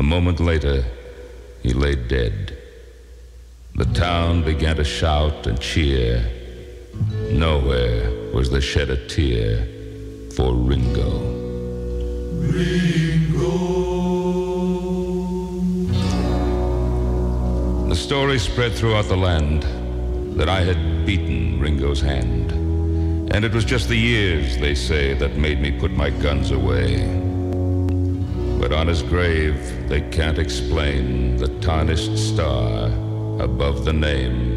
moment later, he lay dead. The town began to shout and cheer. Nowhere was there shed a tear for Ringo. Ringo. The story spread throughout the land that I had beaten Ringo's hand. And it was just the years, they say, that made me put my guns away. But on his grave, they can't explain the tarnished star above the name